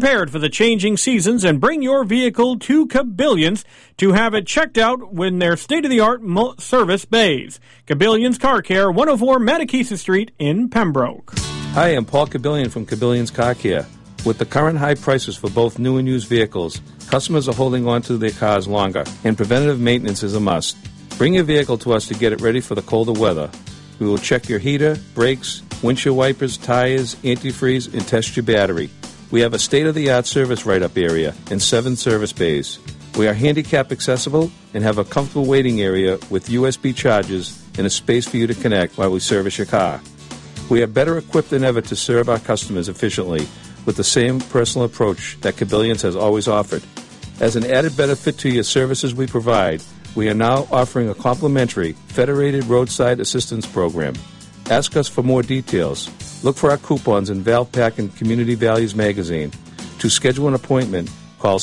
prepared for the changing seasons and bring your vehicle to Cabillions to have it checked out in their state-of-the-art service bays. Cabillions Car Care, 104 Mattakesa Street in Pembroke. Hi, I'm Paul Cabillion from Cabillions Car Care. With the current high prices for both new and used vehicles, customers are holding on to their cars longer, and preventative maintenance is a must. Bring your vehicle to us to get it ready for the colder weather. We will check your heater, brakes, windshield wipers, tires, antifreeze, and test your battery. We have a state-of-the-art service write-up area and 7 service bays. We are handicap accessible and have a comfortable waiting area with USB chargers and a space for you to connect while we service your car. We are better equipped than ever to serve our customers efficiently with the same personal approach that Cabillions has always offered. As an added benefit to your services we provide, we are now offering a complimentary Federated Roadside Assistance Program. Ask us for more details. Look for our coupons in Valpak and Community Values magazine. To schedule an appointment, call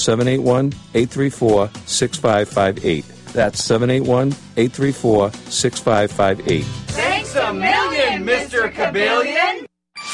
781-834-6558. That's 781-834-6558. Thanks a million, Mr. Cabillion!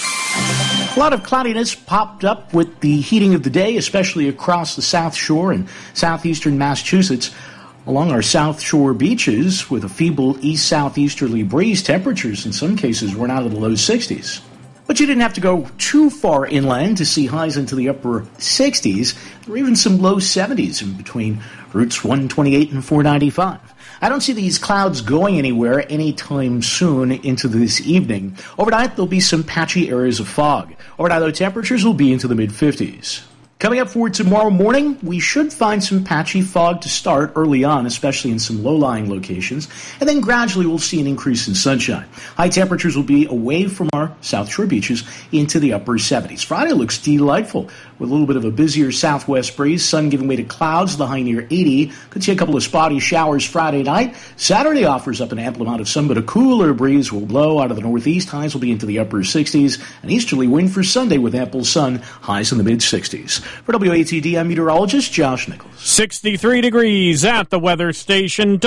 A lot of cloudiness popped up with the heating of the day, especially across the South Shore and southeastern Massachusetts. Along our South Shore beaches, with a feeble east-southeasterly breeze, temperatures in some cases were out of the low 60s. But you didn't have to go too far inland to see highs into the upper 60s, or even some low 70s in between routes 128 and 495. I don't see these clouds going anywhere anytime soon into this evening. Overnight, there'll be some patchy areas of fog. Overnight, though, temperatures will be into the mid-50s. Coming up for tomorrow morning, we should find some patchy fog to start early on, especially in some low-lying locations, and then gradually we'll see an increase in sunshine. High temperatures will be away from our South Shore beaches into the upper 70s. Friday looks delightful with a little bit of a busier southwest breeze, sun giving way to clouds, the high near 80. Could see a couple of spotty showers Friday night. Saturday offers up an ample amount of sun, but a cooler breeze will blow out of the northeast. Highs will be into the upper 60s. An easterly wind for Sunday with ample sun, highs in the mid-60s. For WATD, I'm meteorologist Josh Nichols. 63 degrees at the weather station,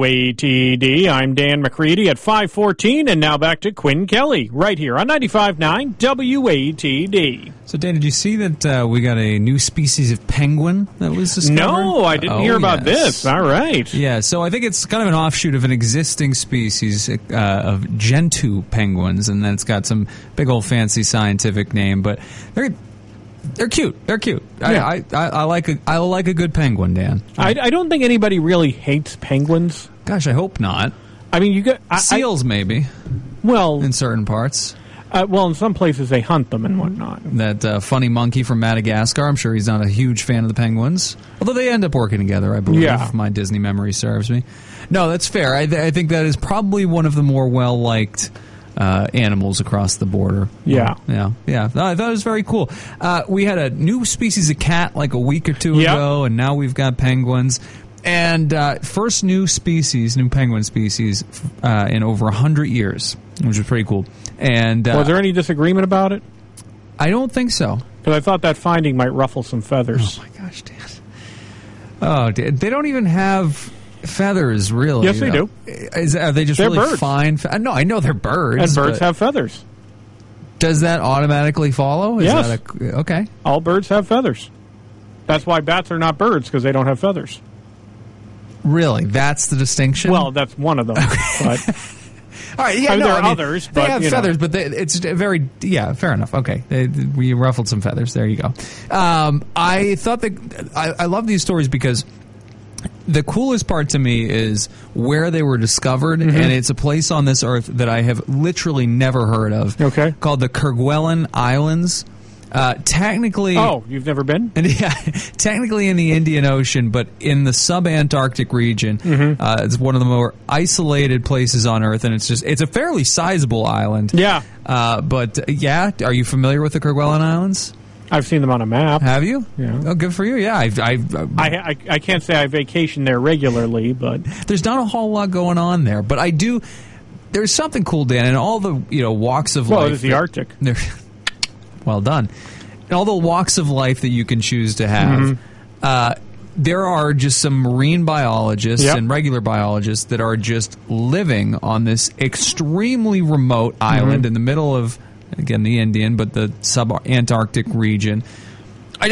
WATD. I'm Dan McCready at 5:14, and now back to Quinn Kelly, right here on 95.9 WATD. So, Dan, did you see that we got a new species of penguin that was discovered? No, I didn't hear about this. All right. Yeah, so I think it's kind of an offshoot of an existing species of Gentoo penguins, and then it's got some big old fancy scientific name, but they're cute. They're cute. Yeah. I like a good penguin, Dan. I don't think anybody really hates penguins. Gosh, I hope not. I mean, you got seals, maybe. Well, in certain parts. Well, in some places they hunt them and whatnot. That funny monkey from Madagascar, I'm sure he's not a huge fan of the penguins. Although they end up working together, I believe, if my Disney memory serves me. No, that's fair. I think that is probably one of the more well-liked animals across the border. Yeah. No, I thought it was very cool. We had a new species of cat like a week or two ago, and now we've got penguins. And first new penguin species in over 100 years, which is pretty cool. And was there any disagreement about it? I don't think so. Because I thought that finding might ruffle some feathers. Oh, my gosh, Dan. Oh, they don't even have feathers, really. Yes, they do. Are they just really birds. fine? No, I know they're birds. And birds have feathers. Does that automatically follow? Yes. Okay. All birds have feathers. That's why bats are not birds, because they don't have feathers. Really? That's the distinction? Well, that's one of them. But all right, yeah, there are others. They have feathers, but it's very, fair enough. Okay, we ruffled some feathers. There you go. I thought that I love these stories because the coolest part to me is where they were discovered, and it's a place on this earth that I have literally never heard of. Okay, called the Kerguelen Islands. Technically... Oh, you've never been? Yeah, technically in the Indian Ocean, but in the subantarctic region. It's one of the more isolated places on Earth, and it's a fairly sizable island. Yeah. Are you familiar with the Kerguelen Islands? I've seen them on a map. Have you? Yeah. Oh, good for you. Yeah, I can't say I vacation there regularly, but there's not a whole lot going on there. But I do. There's something cool, Dan, in all the walks of life. Well, it is the Arctic. Well done. In all the walks of life that you can choose to have, there are just some marine biologists and regular biologists that are just living on this extremely remote island in the middle of, again, the Indian, but the subantarctic region,